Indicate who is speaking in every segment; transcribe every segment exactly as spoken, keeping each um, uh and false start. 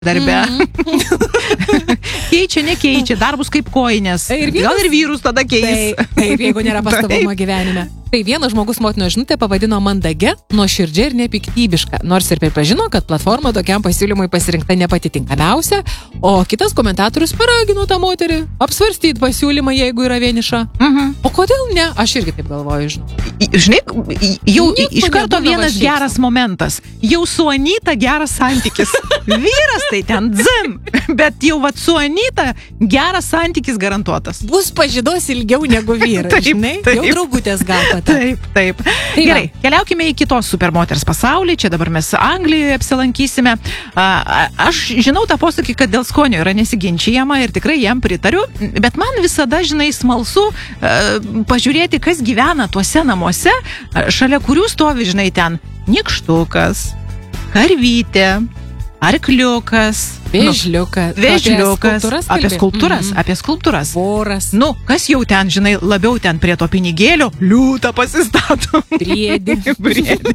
Speaker 1: darbe. Mm-hmm. Keičia, nekeičia, darbus kaip koinės.
Speaker 2: Ir vienas,
Speaker 1: gal ir vyrus tada keis.
Speaker 2: Taip, taip jeigu nėra pastabumo gyvenime. Tai vienas žmogus motino žinutę pavadino mandagia, nuoširdžia ir nepiktybiška, nors ir pripažino, kad platforma tokiam pasiūlymui pasirinkta ne pati tinkamiausia, o kitas komentatorius paragino tą moterį apsvarstyti pasiūlymą, jeigu yra vieniša.
Speaker 1: Mhm.
Speaker 2: O kodėl ne? Aš irgi taip galvoju, žinau.
Speaker 1: Žinai, jau
Speaker 2: Nieko
Speaker 1: iš karto
Speaker 2: nebūna
Speaker 1: vienas
Speaker 2: va
Speaker 1: geras momentas. Jau su Anyta geras santykis. Vyras tai ten dzim, bet jau vat su Anyta geras santykis garantuotas.
Speaker 2: Bus pažydos ilgiau negu vyrai,
Speaker 1: Taip,
Speaker 2: žinai?
Speaker 1: taip.
Speaker 2: Jau draugutės gal pat.
Speaker 1: Taip, taip.
Speaker 2: Tai
Speaker 1: Gerai,
Speaker 2: va.
Speaker 1: keliaukime į kitos supermoters pasaulį. Čia dabar mes Anglijoje apsilankysime. A, a, aš žinau tą posakį, kad dėl skonio yra nesiginčijama ir tikrai jam pritariu, bet man visada, žinai, smalsu a, pažiūrėti, kas gyvena tuose namuose, a, šalia kurių stovi, žinai, ten nykštukas, karvytė, arkliukas,
Speaker 2: Vėžliukas.
Speaker 1: nu, vėžliukas, apie skulptūras,
Speaker 2: Mhm.
Speaker 1: apie skulptūras.
Speaker 2: Voras.
Speaker 1: Nu, kas jau ten, žinai, labiau ten prie to pinigėlio, liūtą pasistato.
Speaker 2: Briedį.
Speaker 1: Briedį.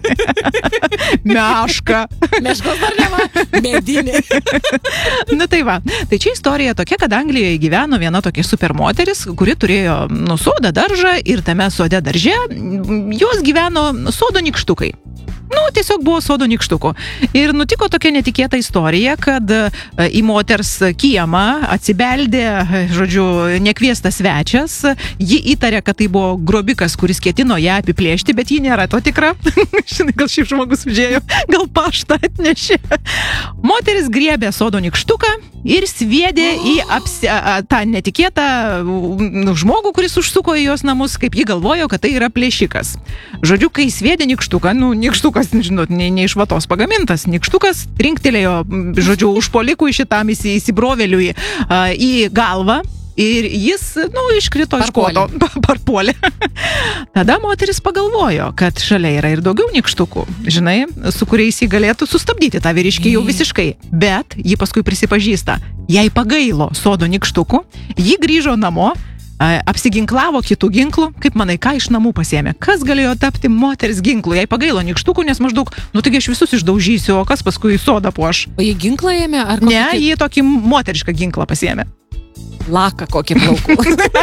Speaker 1: Mešką.
Speaker 2: Meškos dar nema. Medinė.
Speaker 1: Na tai va, tai čia istorija tokia, kad Anglijoje gyveno viena tokia supermoteris, kuri turėjo, nu, sodą, daržą ir tame sode darže jos gyveno sodo nykštukai. Nu, tiesiog buvo sodo nykštukų. Ir nutiko tokia netikėta istorija, kad e, į moters kiemą atsibeldė, žodžiu, nekviestas svečias. Ji įtarė, kad tai buvo grobikas, kuris ketino ją apiplėšti, bet ji nėra to tikra. Žinai, gal šiaip žmogus užėjo, gal paštą atnešė. Moteris griebė sodo nykštuką ir sviedė į apsi, a, tą netikėtą nu, žmogų, kuris užsuko į jos namus, kaip ji galvojo, kad tai yra plėšikas. Žodžiu, kai sviedė nykštuką, nu, nykštukas, žinot, ne, ne iš vatos pagamintas, nykštukas trinktelėjo, žodžiu, užpolikui šitam įsi, įsibrovėliui a, į galvą. Ir jis, nu, iškrito iš koto, parpuolė. Tada moteris pagalvojo, kad šalia yra ir daugiau nykštukų, žinai, su kuriais jį galėtų sustabdyti tą vyriškį jau visiškai. Bet ji paskui prisipažįsta, jai pagailo sodo nykštukų, ji grįžo namo, apsiginklavo kitų ginklų. Kaip manai, ką iš namų pasiėmė? Kas galėjo tapti moters ginklu? Jai pagailo nykštukų, nes maždaug, nu taigi aš visus išdaužysiu, o kas paskui sodą puoš?
Speaker 2: O jį ginklą ėmė? Ar
Speaker 1: Ne,
Speaker 2: kokį
Speaker 1: jį tokį moterišką ginklą pasiėmė.
Speaker 2: laką kokį plaukų?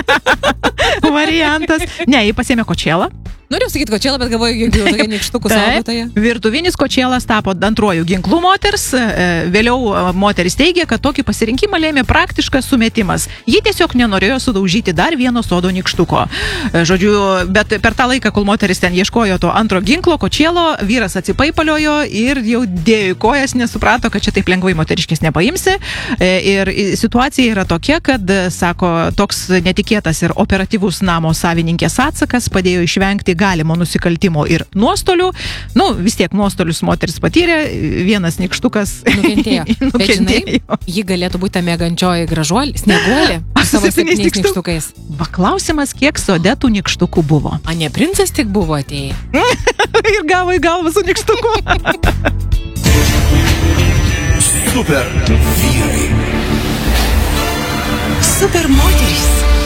Speaker 1: Variantas. Ne, jį pasiėmė kočėlą.
Speaker 2: Noriu sakyti kočėlą, bet galvoju, jeigu jau tokia nykštukų saugotoja.
Speaker 1: Virtuvinis kočėlas tapo antruoju ginklu moters. Vėliau moteris teigė, kad tokį pasirinkimą lėmė praktiškas sumetimas. Ji tiesiog nenorėjo sudaužyti dar vieno sodo nykštuko. Žodžiu, bet per tą laiką, kol moteris ten ieškojo to antro ginklo, kočėlo, vyras atsipaipaliojo ir jau dėjo į kojas, nesuprato, kad čia taip lengvai moteriškės nepaimsi. Ir situacija yra tokia, kad, sako, toks netikėtas ir operatyvus namo savininkės atsakas padėjo išvengti galimo nusikaltimo ir nuostolių. Nu, vis tiek nuostolius moteris patyrė, vienas nykštukas
Speaker 2: nukentėjo.
Speaker 1: nukentėjo.
Speaker 2: Bet žinai, ji galėtų būti ta mėgančioji gražuolė, snieguolė, su savo septyniais nykštukais.
Speaker 1: Va, klausimas, kiek sode tų nykštukų buvo.
Speaker 2: A ne princas tik buvo atėję?
Speaker 1: Ir gavo į galvą su nykštuku.
Speaker 3: Super vyrai.
Speaker 4: Super moterys.